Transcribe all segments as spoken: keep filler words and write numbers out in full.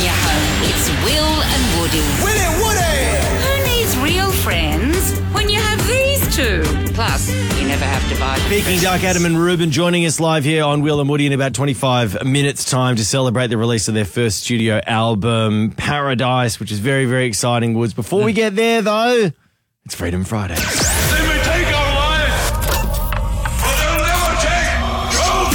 your home. It's Will and Woody. Will and Woody! Who needs real friends when you have these two? Plus, you never have to buy Peking presents. Duck, Adam and Ruben joining us live here on Will and Woody in about twenty-five minutes' time to celebrate the release of their first studio album, Paradise, which is very, very exciting, Woods. Before we get there, though, it's Freedom Friday. They may take our lives, but they'll never take your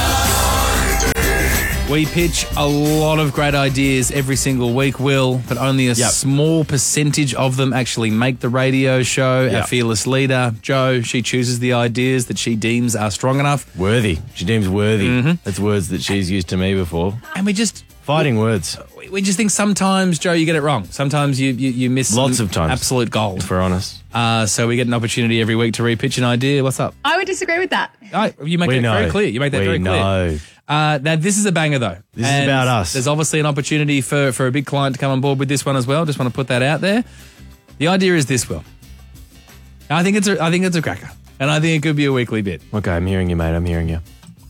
freedom. We pitch a lot of great ideas every single week, Will, but only a Yep. small percentage of them actually make the radio show. Yep. Our fearless leader, Jo, she chooses the ideas that she deems are strong enough. Worthy. She deems worthy. Mm-hmm. That's words that she's used to me before. And we just Fighting words, we- we just think sometimes, Jo, you get it wrong. Sometimes you you, you miss Lots some of times. absolute gold. if we're honest. Uh, so we get an opportunity every week to repitch an idea. What's up? I would disagree with that. Oh, you make We that know. very clear. You make that We very clear. know. Uh, now, this is a banger, though. This is And about us. There's obviously an opportunity for, for a big client to come on board with this one as well. Just want to put that out there. The idea is this, Will. I think it's a, I think it's a cracker. And I think it could be a weekly bit. Okay, I'm hearing you, mate. I'm hearing you.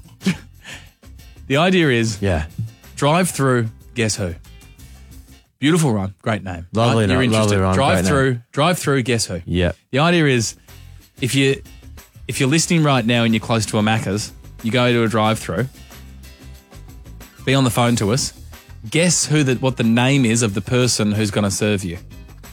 The idea is Yeah. drive through, guess who? Beautiful run. Great name. Lovely Right? You're run, interested. lovely run, Drive great through, name. drive through, guess who? Yeah. The idea is if you if you're listening right now and you're close to a Macca's, you go to a drive-through, be on the phone to us, guess who the, what the name is of the person who's going to serve you.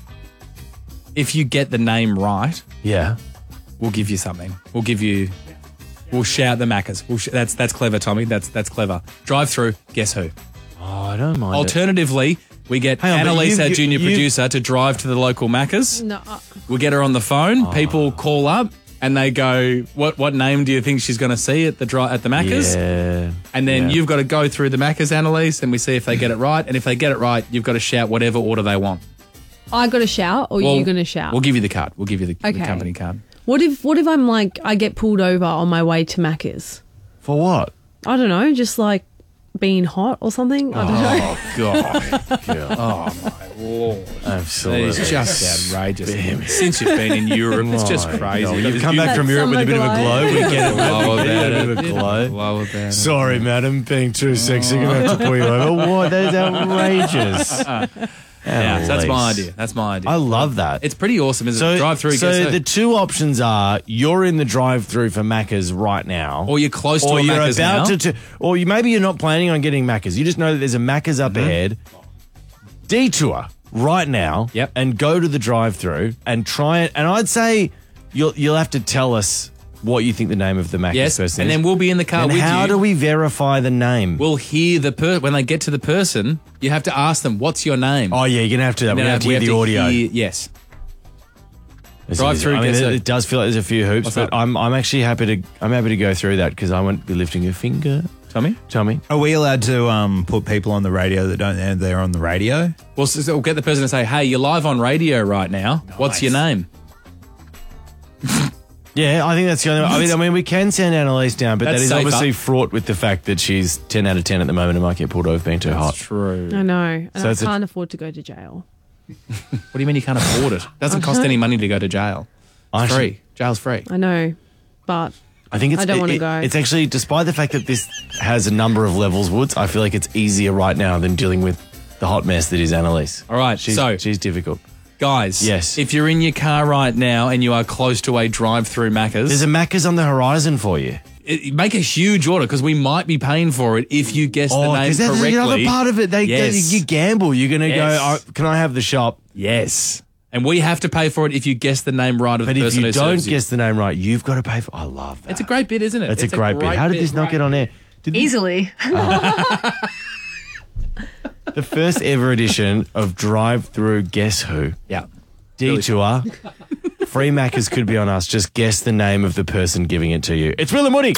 If you get the name right, Yeah. we'll give you something. We'll give you. We'll shout the Macca's. We'll sh- that's that's clever, Tommy. That's that's clever. Drive-through, guess who? Oh, I don't mind it. Alternatively, we get Hang on, but Annalise, you- our you- junior you- producer, to drive to the local Macca's. No. uh, We'll get her on the phone. Oh. People call up and they go, "What what name do you think she's going to see at the dri- at the Macca's?" Yeah. And then Yeah. you've got to go through the Macca's, Annalise, and we see if they get it right. And if they get it right, you've got to shout whatever order they want. I got to shout, or Well, you going to shout? We'll give you the card. We'll give you the, the Okay. company card. What if What if I'm like I get pulled over on my way to Macca's? For what? I don't know, just like being hot or something. I don't know. God. oh, my Lord. Absolutely. It's just outrageous. Since you've been in Europe, it's just My crazy. God. You've You've come back from That's Europe with a bit of a on the glow. We glow. get it. Blow We get about a bit of a it. glow. Blow about it. Sorry, madam, being too sexy. Gonna have to pull you over. What? That is outrageous. Yeah, so that's my Annalise. idea. That's my idea. I love that. It's pretty awesome, isn't so it? Drive through, So guess who? the two options are: you're in the drive-through for Macca's right now, Or you're close to or a you're Macca's about now. to, to, or you maybe you're not planning on getting Macca's. You just know that there's a Macca's up ahead. Detour right now, Yep. and go to the drive-through and try it. And I'd say you'll you'll have to tell us what you think the name of the Macca's Yes, person and is. then we'll be in the car And with how you. do we verify the name? We'll hear the per when they get to the person. You have to ask them, "What's your name?" oh yeah, you're gonna have to. We're And gonna then have to we hear the audio. hear- yes. It's- drive-through, I mean, guess it, who? it does feel like there's a few hoops, What's but up? I'm I'm actually happy to I'm happy to go through that because I won't be lifting a finger. Tommy. Tommy, Are we allowed to um, put people on the radio that don't know they're on the radio? We'll, s- we'll get the person to say, "Hey, you're live on radio right now. What's your name?" yeah, I think that's the only. I mean, I mean, we can send Annalise down, but that That's is safer. obviously fraught with the fact that she's ten out of ten at the moment and might get pulled over being too hot. True. I know, and So I it's a- can't afford to go to jail. What do you mean you can't afford it? Doesn't cost any money to go to jail. I It's actually- free. Jail's free. I know, but I think it's. I don't it- wanna it- go. It's actually, despite the fact that this has a number of levels, Woods, I feel like it's easier right now than dealing with the hot mess that is Annalise. All right, she's, so- she's difficult. Guys, Yes. if you're in your car right now and you are close to a drive-through Macca's, There's a Macca's on the horizon for you. it, make a huge order because we might be paying for it if you guess the name because that's correctly. the other part of it. They, Yes. they you gamble. You're going to Yes. go, oh, can I have the shop? Yes. And we have to pay for it if you guess the name right of But the if person you who don't serves you. guess the name right, you've got to pay for. I love that. It's a great bit, isn't it? That's It's a great, bit. How did this not get on air? Did this- easily. the first ever edition of Drive Through Guess Who? Yeah. Detour. Free Macca's could be on us. Just guess the name of the person giving it to you. It's Will and Woody.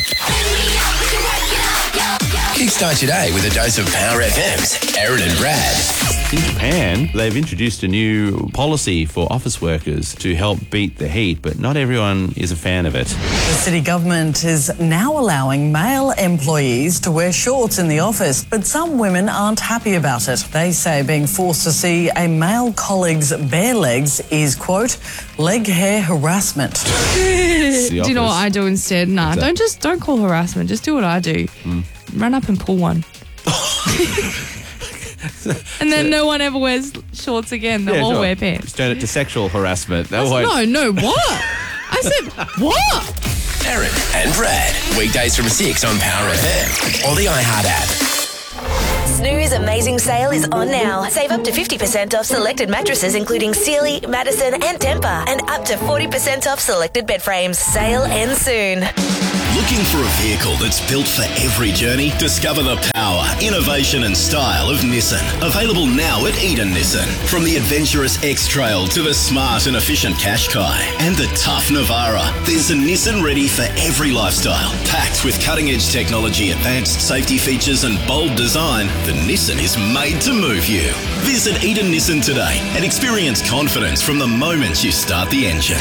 Kickstart your day with a dose of Power F M's Aaron and Brad. In Japan, they've introduced a new policy for office workers to help beat the heat, but not everyone is a fan of it. The city government is now allowing male employees to wear shorts in the office, but some women aren't happy about it. They say being forced to see a male colleague's bare legs is, quote, leg hair harassment. The Do you know what office. I do instead? Nah, don't just don't call harassment. Just do what I do. Run up and pull one. And then no one ever wears shorts again. They'll Yeah, all sure. wear pants. Just turn it to sexual harassment. That That's- won't- no, no, what? I said, what? Aaron and Brad. Weekdays from six on Power F M or the iHeart app. Snooze Amazing Sale is on now. Save up to fifty percent off selected mattresses including Sealy, Madison and Tempur, and up to forty percent off selected bed frames. Sale ends soon. Looking for a vehicle that's built for every journey? Discover the power, innovation and style of Nissan. Available now at Eden Nissan. From the adventurous X-Trail to the smart and efficient Qashqai and the tough Navara, there's a Nissan ready for every lifestyle. Packed with cutting-edge technology, advanced safety features and bold design, the Nissan is made to move you. Visit Eden Nissan today and experience confidence from the moment you start the engine.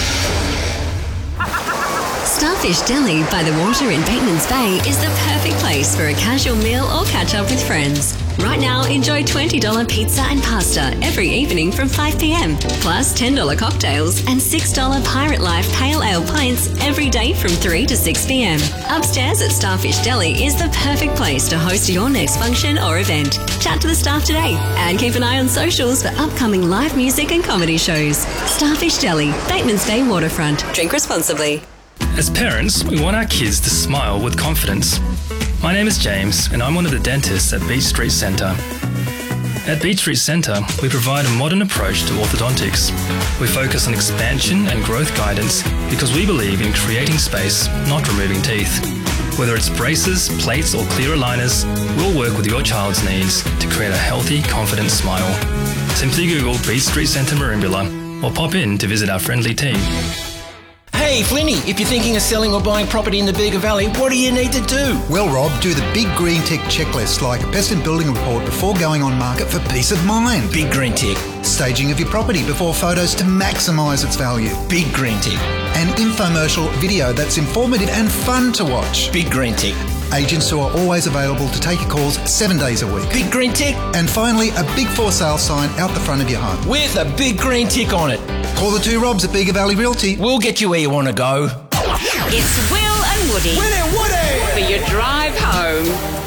Starfish Deli by the water in Bateman's Bay is the perfect place for a casual meal or catch up with friends. Right now, enjoy twenty dollars pizza and pasta every evening from five p.m. plus ten dollars cocktails and six dollars Pirate Life Pale Ale pints every day from three to six p.m. Upstairs at Starfish Deli is the perfect place to host your next function or event. Chat to the staff today and keep an eye on socials for upcoming live music and comedy shows. Starfish Deli, Bateman's Bay Waterfront. Drink responsibly. As parents, we want our kids to smile with confidence. My name is James, and I'm one of the dentists at Beach Street Centre. At Beach Street Centre, we provide a modern approach to orthodontics. We focus on expansion and growth guidance because we believe in creating space, not removing teeth. Whether it's braces, plates, or clear aligners, we'll work with your child's needs to create a healthy, confident smile. Simply Google Beach Street Centre Merimbula or pop in to visit our friendly team. Hey, Flinny, if you're thinking of selling or buying property in the Bega Valley, what do you need to do? Well, Rob, do the big green tick checklist like a pest and building report before going on market for peace of mind. Big green tick. Staging of your property before photos to maximise its value. Big green tick. An infomercial video that's informative and fun to watch. Big green tick. Agents who are always available to take your calls seven days a week. Big green tick. And finally, a big for sale sign out the front of your home. With a big green tick on it. Call the two Robs at Bega Valley Realty. We'll get you where you want to go. It's Will and Woody. Will and Woody! For your drive home.